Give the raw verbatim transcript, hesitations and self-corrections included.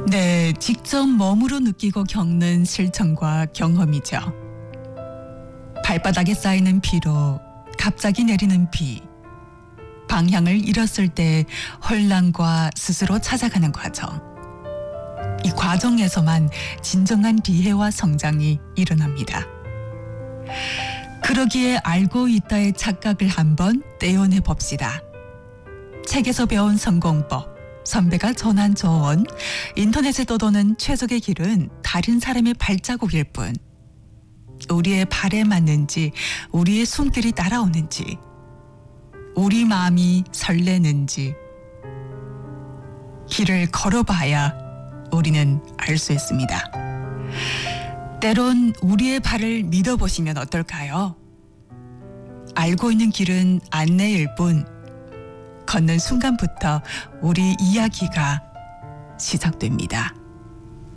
네, 직접 몸으로 느끼고 겪는 실천과 경험이죠. 발바닥에 쌓이는 피로 갑자기 내리는 비, 방향을 잃었을 때 혼란과 스스로 찾아가는 과정. 이 과정에서만 진정한 리해와 성장이 일어납니다. 그러기에 알고 있다의 착각을 한번 떼어내 봅시다. 책에서 배운 성공법, 선배가 전한 조언, 인터넷에 떠도는 최적의 길은 다른 사람의 발자국일 뿐. 우리의 발에 맞는지, 우리의 손길이 따라오는지, 우리 마음이 설레는지 길을 걸어봐야 우리는 알 수 있습니다. 때론 우리의 발을 믿어보시면 어떨까요? 알고 있는 길은 안내일 뿐 걷는 순간부터 우리 이야기가 시작됩니다.